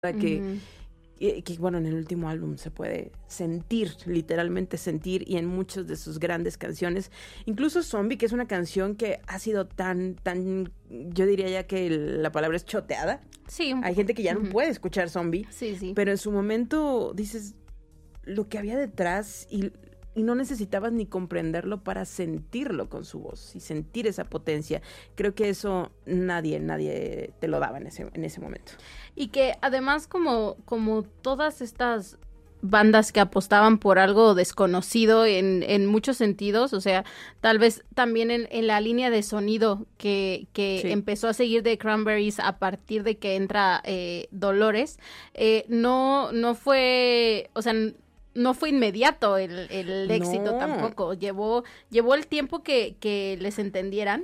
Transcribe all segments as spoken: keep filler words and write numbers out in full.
que, Ujú. que, que, bueno, en el último álbum se puede sentir, literalmente sentir, y en muchas de sus grandes canciones, incluso Zombie, que es una canción que ha sido tan, tan, yo diría ya que el- la palabra es choteada. Sí. un Hay poco. gente que ya no Ujú. puede escuchar Zombie, Sí, sí. pero en su momento dices lo que había detrás y, y no necesitabas ni comprenderlo para sentirlo con su voz y sentir esa potencia. Creo que eso nadie, nadie te lo daba en ese, en ese momento. Y que además como, como todas estas bandas que apostaban por algo desconocido en, en muchos sentidos, o sea, tal vez también en, en la línea de sonido que, que Sí. empezó a seguir de Cranberries a partir de que entra eh, Dolores, eh, no, no fue, o sea, no fue inmediato el, el No. éxito tampoco, llevó, llevó el tiempo que, que les entendieran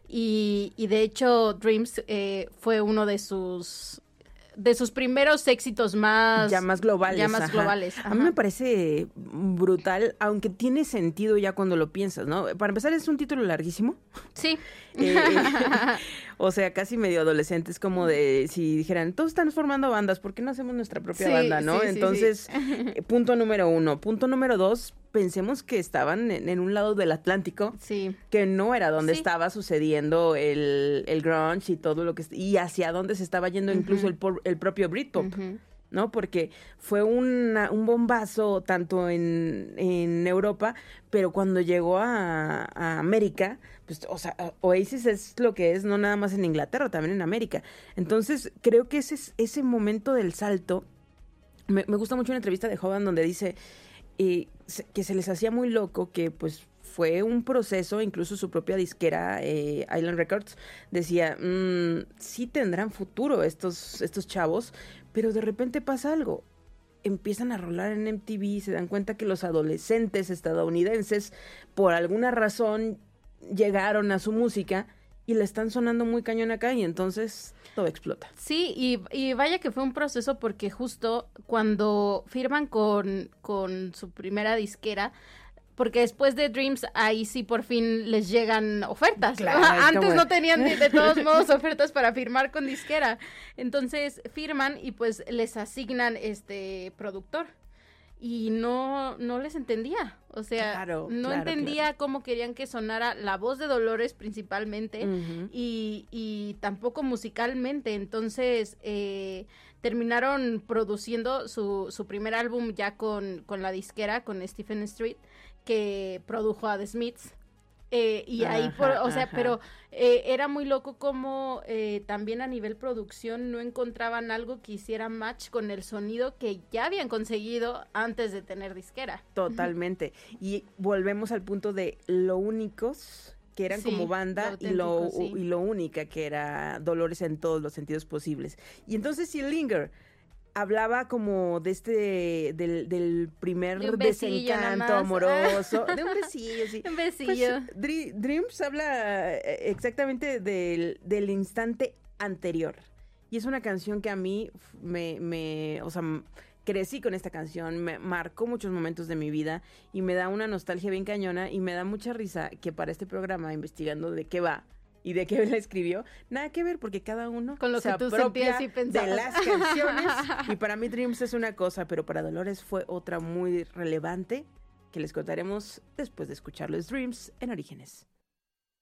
y, y de hecho Dreams eh, fue uno de sus de sus primeros éxitos más ya más globales. ya más ajá. globales. A mí ajá. me parece brutal, aunque tiene sentido ya cuando lo piensas, ¿no? Para empezar, es un título larguísimo. Sí. Eh, o sea, casi medio adolescente. Es como de, si dijeran, todos están formando bandas, ¿por qué no hacemos nuestra propia Sí, banda, no? sí, sí, Entonces, sí. eh, punto número uno. Punto número dos, pensemos que estaban en, en un lado del Atlántico, Sí. que no era donde Sí. estaba sucediendo el, el grunge y todo lo que... Y hacia dónde se estaba yendo incluso Ujú. el, por- el propio Britpop. Ujú. ¿No? Porque fue una, un bombazo tanto en, en Europa, pero cuando llegó a, a América, pues, o sea, Oasis es lo que es, no nada más en Inglaterra, también en América. Entonces, creo que ese, ese momento del salto, me, me gusta mucho una entrevista de Hogan donde dice eh, se- que se les hacía muy loco, que pues fue un proceso, incluso su propia disquera, eh, Island Records, decía, mmm, sí tendrán futuro estos, estos chavos, pero de repente pasa algo. Empiezan a rolar en M T V, se dan cuenta que los adolescentes estadounidenses, por alguna razón, llegaron a su música y le están sonando muy cañón acá y entonces todo explota. Sí, y, y vaya que fue un proceso porque justo cuando firman con, con su primera disquera, porque después de Dreams, ahí sí por fin les llegan ofertas. Claro, es Antes como- no tenían de, de todos modos ofertas para firmar con disquera. Entonces firman y pues les asignan este productor. Y no, no les entendía. O sea, Claro, no claro, entendía claro. cómo querían que sonara la voz de Dolores principalmente. Ujú. y, y tampoco musicalmente. Entonces eh, terminaron produciendo su, su primer álbum ya con, con la disquera, con Stephen Street, que produjo a The Smiths. Eh, y ahí, Ajá, por, o sea, ajá. pero eh, era muy loco como eh, también a nivel producción no encontraban algo que hiciera match con el sonido que ya habían conseguido antes de tener disquera. Totalmente. Y volvemos al punto de lo únicos que eran Sí, como banda lo y lo auténtico, sí. y lo única que era Dolores en todos los sentidos posibles. Y entonces si Linger hablaba como de este del, del primer De un besillo nada desencanto más. amoroso, de un besillo, sí. Un Pues, besillo. Dre- Dreams habla eh, exactamente del, del instante anterior. Y es una canción que a mí f- me, me, o sea, m- crecí con esta canción, me marcó muchos momentos de mi vida y me da una nostalgia bien cañona y me da mucha risa que para este programa, investigando de qué va y de qué la escribió, nada que ver porque cada uno Con lo se que tú apropia sentías y de pensabas. las canciones y para mí Dreams es una cosa, pero para Dolores fue otra muy relevante que les contaremos después de escucharlos Dreams en Orígenes.